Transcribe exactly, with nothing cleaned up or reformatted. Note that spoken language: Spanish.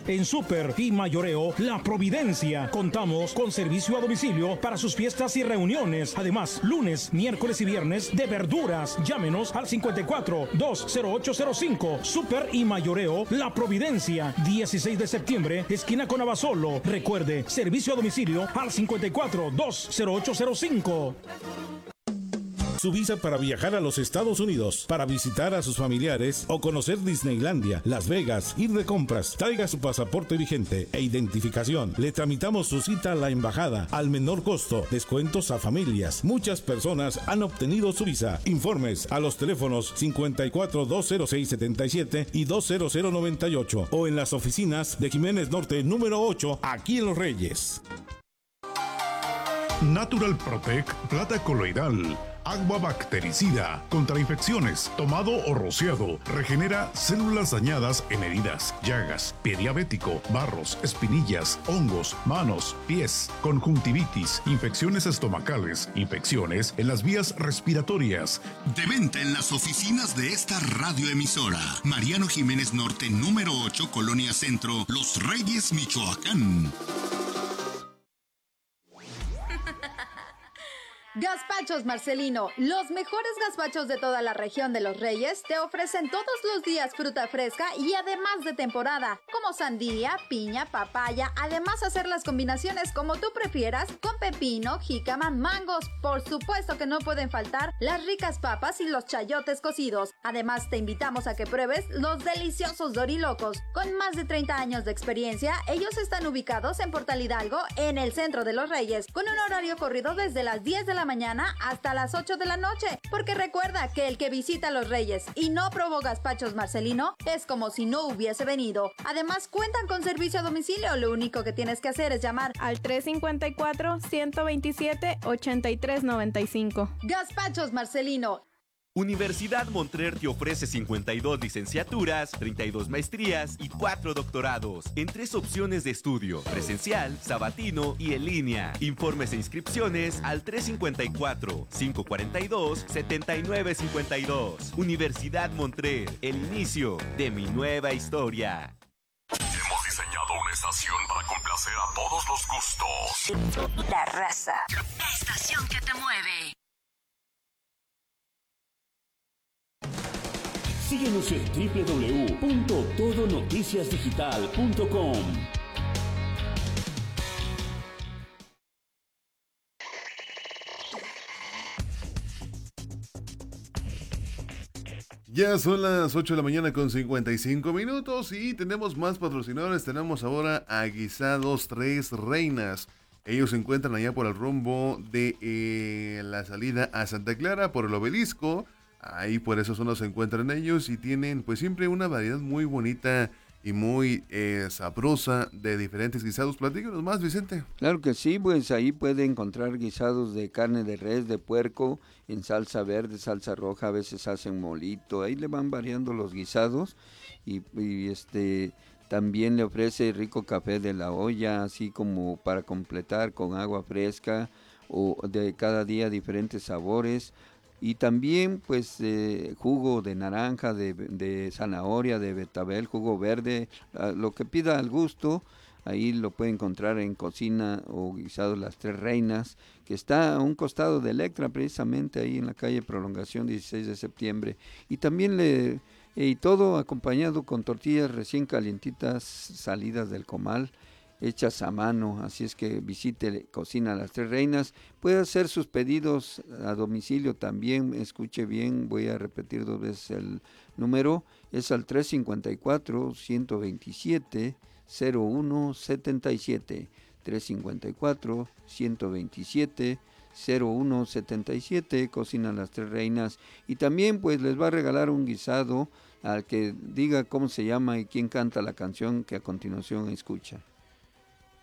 En Super y Mayoreo La Providencia contamos con servicio a domicilio para sus fiestas y reuniones. Además, lunes, miércoles y viernes de verduras. Llámenos al cincuenta y cuatro, dos cero ocho cero cinco. Super y Mayoreo La Providencia, dieciséis de septiembre, esquina con Abasolo. Recuerde, servicio a domicilio al cincuenta y cuatro, dos cero ocho cero cinco. Su visa para viajar a los Estados Unidos, para visitar a sus familiares o conocer Disneylandia, Las Vegas, ir de compras. Traiga su pasaporte vigente e identificación. Le tramitamos su cita a la embajada al menor costo. Descuentos a familias. Muchas personas han obtenido su visa. Informes a los teléfonos cincuenta y cuatro, dos cero seis, setenta y siete y dos cero cero noventa y ocho o en las oficinas de Jiménez Norte número ocho, aquí en Los Reyes. Natural Protect Plata Coloidal. Agua bactericida contra infecciones, tomado o rociado, regenera células dañadas en heridas, llagas, pie diabético, barros, espinillas, hongos, manos, pies, conjuntivitis, infecciones estomacales, infecciones en las vías respiratorias. De venta en las oficinas de esta radioemisora. Mariano Jiménez Norte, número ocho, Colonia Centro, Los Reyes, Michoacán. Gazpachos Marcelino, los mejores gazpachos de toda la región de Los Reyes, te ofrecen todos los días fruta fresca y además de temporada, como sandía, piña, papaya, además hacer las combinaciones como tú prefieras, con pepino, jícama, mangos, por supuesto que no pueden faltar las ricas papas y los chayotes cocidos. Además te invitamos a que pruebes los deliciosos dorilocos. Con más de treinta años de experiencia, ellos están ubicados en Portal Hidalgo, en el centro de Los Reyes, con un horario corrido desde las diez de la mañana hasta las ocho de la noche, porque recuerda que el que visita Los Reyes y no probó gazpachos Marcelino es como si no hubiese venido. Además cuentan con servicio a domicilio, lo único que tienes que hacer es llamar al tres cincuenta y cuatro, ciento veintisiete, ochenta y tres noventa y cinco. Gazpachos Marcelino. Universidad Montrer te ofrece cincuenta y dos licenciaturas, treinta y dos maestrías y cuatro doctorados en tres opciones de estudio: presencial, sabatino y en línea. Informes e inscripciones al tres cincuenta y cuatro, cinco cuarenta y dos, setenta y nueve cincuenta y dos. Universidad Montrer, el inicio de mi nueva historia. Hemos diseñado una estación para complacer a todos los gustos. La raza. La estación que te mueve. Síguenos en doble u doble u doble u punto todo noticias digital punto com. Ya son las ocho de la mañana con cincuenta y cinco minutos y tenemos más patrocinadores. Tenemos ahora a Guisados Tres Reinas. Ellos se encuentran allá por el rumbo de eh, la salida a Santa Clara, por el Obelisco. Ahí por esa zona se encuentran ellos y tienen pues siempre una variedad muy bonita y muy eh, sabrosa de diferentes guisados. Platícanos más, Vicente. Claro que sí, pues ahí puede encontrar guisados de carne de res, de puerco, en salsa verde, salsa roja, a veces hacen molito, ahí le van variando los guisados y, y este también le ofrece rico café de la olla, así como para completar con agua fresca o de cada día diferentes sabores. Y también pues eh, jugo de naranja, de, de zanahoria, de betabel, jugo verde, lo que pida al gusto. Ahí lo puede encontrar en Cocina o Guisados Las Tres Reinas, que está a un costado de Electra, precisamente ahí en la calle Prolongación dieciséis de septiembre. Y también le y todo acompañado con tortillas recién calientitas salidas del comal, hechas a mano, así es que visite Cocina Las Tres Reinas, puede hacer sus pedidos a domicilio también, escuche bien, voy a repetir dos veces el número, es al tres cincuenta y cuatro, ciento veintisiete, cero uno setenta y siete, tres cincuenta y cuatro, ciento veintisiete, cero uno setenta y siete, Cocina Las Tres Reinas, y también pues les va a regalar un guisado al que diga cómo se llama y quién canta la canción que a continuación escucha.